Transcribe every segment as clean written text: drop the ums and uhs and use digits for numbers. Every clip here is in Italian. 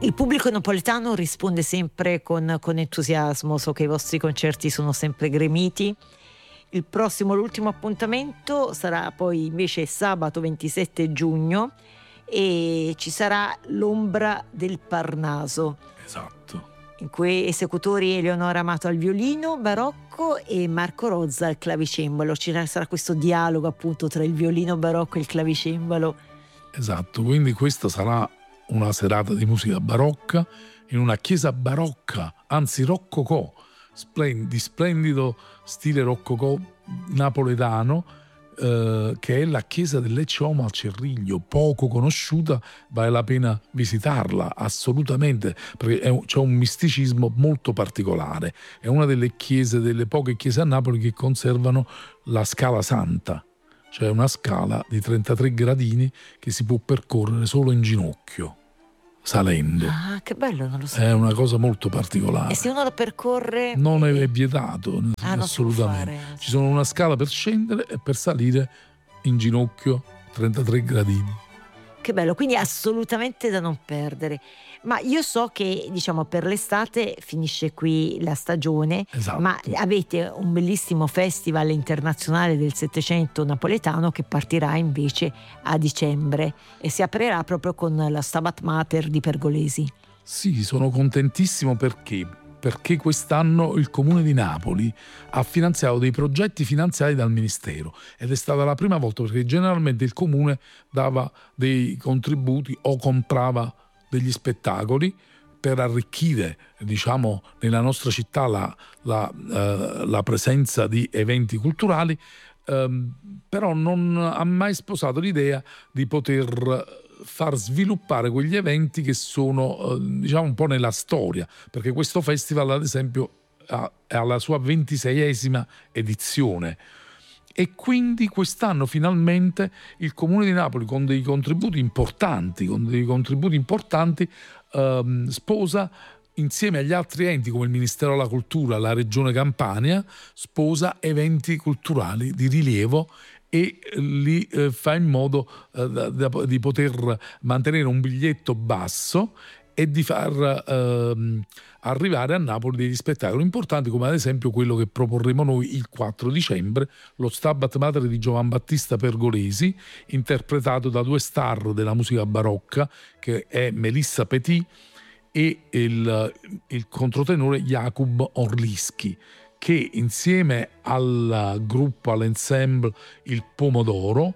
Il pubblico napoletano risponde sempre con entusiasmo, so che i vostri concerti sono sempre gremiti. L'ultimo appuntamento sarà poi invece sabato 27 giugno e ci sarà l'Ombra del Parnaso. Esatto. In cui esecutori Eleonora Amato al violino barocco e Marco Rozza al clavicembalo. Ci sarà questo dialogo appunto tra il violino barocco e il clavicembalo. Esatto, quindi questa sarà una serata di musica barocca in una chiesa barocca, anzi rococò, di splendido stile rococò napoletano, che è la chiesa del Lecce Como al Cerriglio, poco conosciuta, vale la pena visitarla assolutamente, perché c'è un misticismo molto particolare. È una delle poche chiese a Napoli che conservano la scala santa, cioè una scala di 33 gradini che si può percorrere solo in ginocchio, salendo. Ah, che bello, non lo so. È una cosa molto particolare. E se uno lo percorre? Non è vietato, assolutamente. Ci sono una scala per scendere e per salire in ginocchio 33 gradini. Che bello, quindi assolutamente da non perdere. Ma io so che, diciamo, per l'estate finisce qui la stagione, esatto. Ma avete un bellissimo festival internazionale del Settecento napoletano che partirà invece a dicembre e si aprirà proprio con la Stabat Mater di Pergolesi. Sì, sono contentissimo perché quest'anno il Comune di Napoli ha finanziato dei progetti finanziati dal Ministero ed è stata la prima volta, perché generalmente il Comune dava dei contributi o comprava degli spettacoli per arricchire, diciamo, nella nostra città la presenza di eventi culturali, però non ha mai sposato l'idea di poter far sviluppare quegli eventi che sono diciamo un po' nella storia, perché questo festival ad esempio è alla sua 26esima edizione e quindi quest'anno finalmente il Comune di Napoli con dei contributi importanti sposa insieme agli altri enti come il Ministero della Cultura, la Regione Campania, sposa eventi culturali di rilievo e li fa in modo di poter mantenere un biglietto basso e di far arrivare a Napoli degli spettacoli importanti, come ad esempio quello che proporremo noi il 4 dicembre, lo Stabat Mater di Giovan Battista Pergolesi, interpretato da due star della musica barocca, che è Melissa Petit e il controtenore Jakub Orliski, che insieme al gruppo, all'ensemble Il Pomodoro,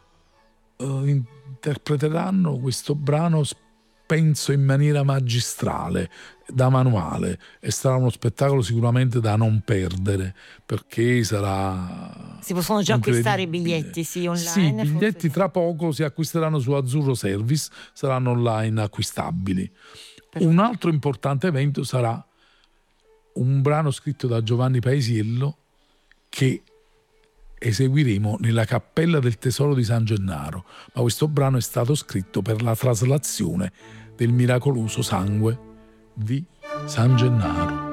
interpreteranno questo brano, penso in maniera magistrale, da manuale, e sarà uno spettacolo sicuramente da non perdere, perché sarà... Si possono già acquistare i biglietti, sì, online? Sì, i biglietti tra poco si acquisteranno su Azzurro Service, saranno online acquistabili. Perfetto. Un altro importante evento sarà un brano scritto da Giovanni Paesiello che eseguiremo nella Cappella del Tesoro di San Gennaro, ma questo brano è stato scritto per la traslazione del miracoloso sangue di San Gennaro.